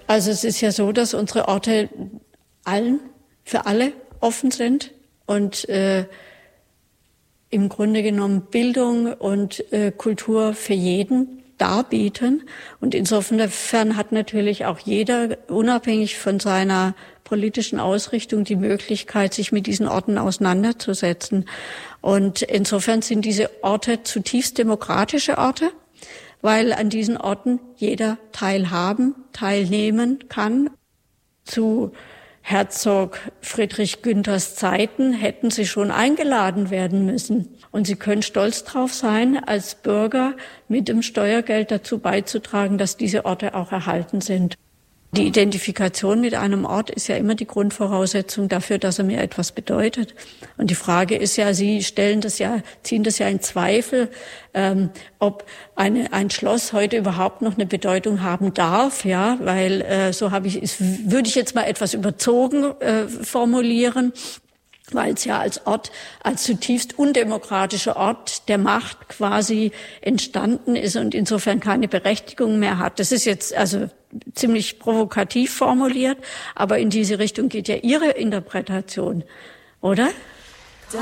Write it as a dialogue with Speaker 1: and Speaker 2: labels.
Speaker 1: Also es ist ja so, dass unsere Orte für alle offen sind und im Grunde genommen Bildung und Kultur für jeden darbieten. Und insofern hat natürlich auch jeder, unabhängig von seiner politischen Ausrichtung, die Möglichkeit, sich mit diesen Orten auseinanderzusetzen. Und insofern sind diese Orte zutiefst demokratische Orte, weil an diesen Orten jeder teilnehmen kann. Zu Herzog Friedrich Günthers Zeiten hätten sie schon eingeladen werden müssen. Und sie können stolz drauf sein, als Bürger mit dem Steuergeld dazu beizutragen, dass diese Orte auch erhalten sind. Die Identifikation mit einem Ort ist ja immer die Grundvoraussetzung dafür, dass er mir etwas bedeutet. Und die Frage ist ja, Sie ziehen das ja in Zweifel, ob ein Schloss heute überhaupt noch eine Bedeutung haben darf, ja, weil würde ich jetzt mal etwas überzogen formulieren, weil es ja als zutiefst undemokratischer Ort der Macht quasi entstanden ist und insofern keine Berechtigung mehr hat. Das ist jetzt also ziemlich provokativ formuliert, aber in diese Richtung geht ja Ihre Interpretation, oder?